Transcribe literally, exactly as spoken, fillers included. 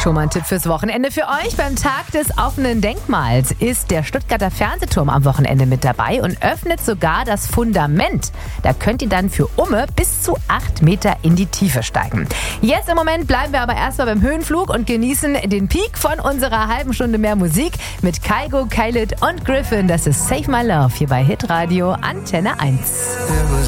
Schon mal ein Tipp fürs Wochenende für euch. Beim Tag des offenen Denkmals ist der Stuttgarter Fernsehturm am Wochenende mit dabei und öffnet sogar das Fundament. Da könnt ihr dann für Umme bis zu acht Meter in die Tiefe steigen. Jetzt im Moment bleiben wir aber erstmal beim Höhenflug und genießen den Peak von unserer halben Stunde mehr Musik mit Kygo, Khalid und Griffin. Das ist Save My Love hier bei Hitradio Antenne eins.